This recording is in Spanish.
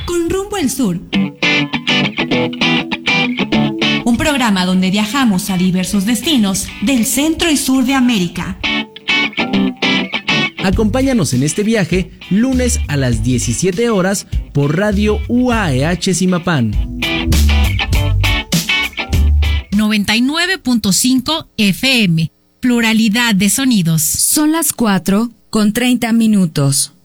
con Rumbo al Sur. Un programa donde viajamos a diversos destinos del centro y sur de América. Acompáñanos en este viaje lunes a las 17 horas por Radio UAEH Zimapán. 99.5 FM. Pluralidad de sonidos. Son las 4:30.